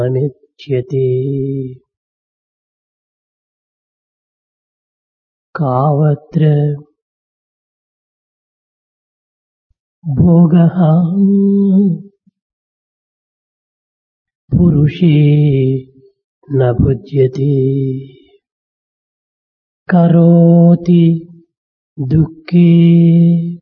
अनिच्यते कावत्र भोगः पुरुषे न भुज्यते करोति दुःखे